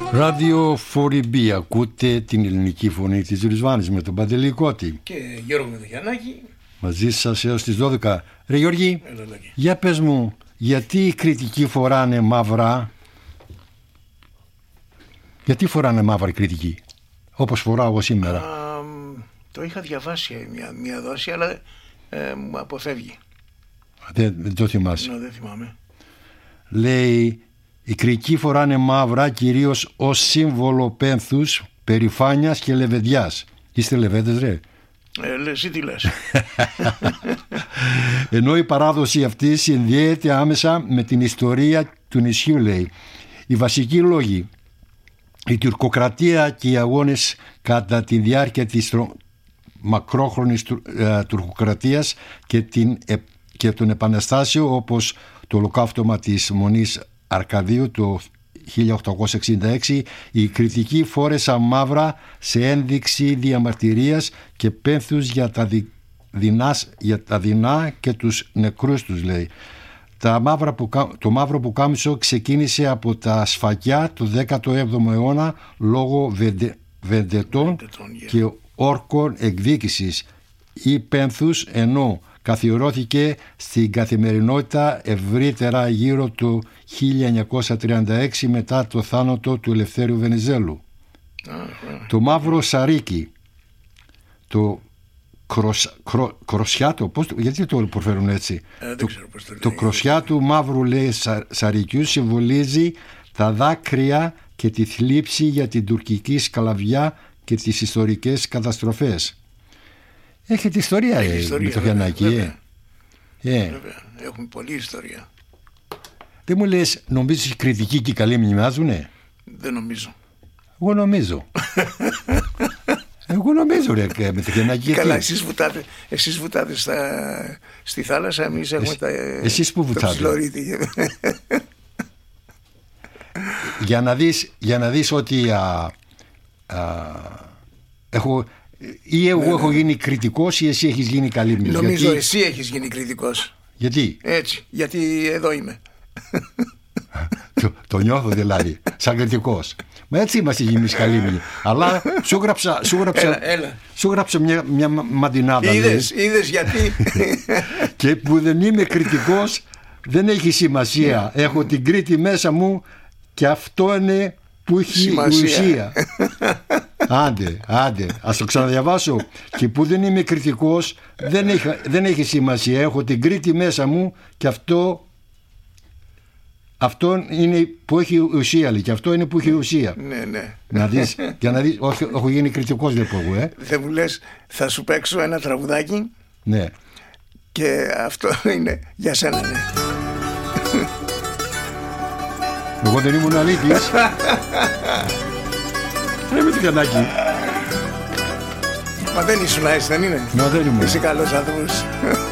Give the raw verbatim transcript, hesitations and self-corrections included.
Ράδιο φορ μπι, ακούτε την ελληνική φωνή της Ριζβάνης με τον Παντελή Κώτη και Γιώργο Μεδογιαννάκη μαζί σας έως τις δώδεκα. Ρε Γιώργη, Έλα, για πες μου, γιατί οι κριτικοί φοράνε μαύρα? Γιατί φοράνε μαύρα οι κριτικοί, όπως φοράω εγώ σήμερα? Α, το είχα διαβάσει μια, μια δόση, αλλά ε, μου αποφεύγει. Δεν, δεν το θυμάσαι? No, δεν θυμάμαι. Λέει, οι κριτικοί φοράνε μαύρα κυρίως ως σύμβολο πένθους, περηφάνειας και λεβεδιάς. Είστε λεβέντες, ρε? Ε, λες, εσύ τι λες? Ενώ η παράδοση αυτή συνδέεται άμεσα με την ιστορία του νησιού, λέει. Οι βασικοί λόγοι: η τουρκοκρατία και οι αγώνες κατά τη διάρκεια της τρο... μακρόχρονης του... ε, τουρκοκρατίας και, την... ε... και των επαναστάσεων, όπως το ολοκαύτωμα της Μονής Αρκαδίου το χίλια οκτακόσια εξήντα έξι. Οι κριτικοί φόρεσαν μαύρα σε ένδειξη διαμαρτυρίας και πένθους για τα, δι... δεινάς... για τα δεινά και τους νεκρούς τους, λέει. Τα μαύρα που... Το μαύρο πουκάμισο ξεκίνησε από τα σφαγιά του δέκατο έβδομο αιώνα λόγω βεντε... βεντετών yeah. και όρκων εκδίκησης ή πένθους, ενώ καθιερώθηκε στην καθημερινότητα ευρύτερα γύρω το χίλια εννιακόσια τριάντα έξι μετά το θάνατο του Ελευθέριου Βενιζέλου. Uh-huh. Το μαύρο σαρίκι, το κροσ, κρο, κροσιάτο, πώς, γιατί το προφέρουν έτσι? Ε, το, ξέρω πώς το, το κροσιάτο μαύρου, λέει, σα, σαρικιού συμβολίζει τα δάκρυα και τη θλίψη για την τουρκική σκλαβιά και τις ιστορικές καταστροφές. Έχετε ιστορία, Έχει ε, ιστορία, με το Γιαννάκη, βέβαια, ε. βέβαια. βέβαια. Έχουν πολλή ιστορία. Δεν μου λες, νομίζεις οι κριτικοί και οι καλοί μοιάζουνε? Δεν νομίζω. Εγώ νομίζω. Εγώ νομίζω, ρε, με το Γιαννάκη. Καλά, εσείς βουτάτε, εσείς βουτάτε στα, στη θάλασσα, εμείς έχουμε τα... Εσείς που βουτάτε? για, να δεις, για να δεις ότι α, α, έχω... ή εγώ ναι, έχω ναι. γίνει κριτικός ή εσύ έχεις γίνει καλή μοιάζ. Νομίζω γιατί... εσύ έχεις γίνει κριτικός. Γιατί? Έτσι, γιατί εδώ είμαι. το, το νιώθω δηλαδή, σαν κριτικός. Μα έτσι είμαστε εμείς καλοί μοιάζ. Αλλά σου γράψα, σου γράψα, έλα, έλα. Σου γράψα μια, μια μαντινάδα. Είδες, είδες γιατί? Και που δεν είμαι κριτικός δεν έχει σημασία. Έχω την Κρήτη μέσα μου και αυτό είναι που έχει σημασία. Ουσία. Άντε, άντε, ας το ξαναδιαβάσω. Και που δεν είμαι κριτικός δεν έχει, δεν έχει σημασία. Έχω την Κρήτη μέσα μου και αυτό αυτό είναι που έχει ουσία, λέει. Και αυτό είναι που έχει ουσία. Ναι, ναι. Να δεις, για να δεις, όχι, έχω γίνει κριτικός, δεν πω εγώ, ε. Δεν μου λες, θα σου παίξω ένα τραγουδάκι. Ναι. Και αυτό είναι για σένα, ναι. Εγώ δεν ήμουν αλήτης. Ρε με το Γιαννάκη. Μα δεν ήσουν έτσι, δεν είναι? Μα δεν ήμουν. Είσαι καλός άνθρωπος.